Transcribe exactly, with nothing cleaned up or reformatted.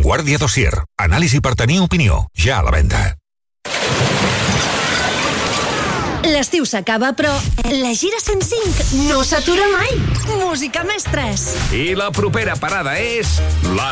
Vanguardia Dossier. Anàlisi per tenir opinió. Ja a la venda. L'estiu s'acaba, però la gira cent cinc no s'atura mai. Música Mestres. I la propera parada és la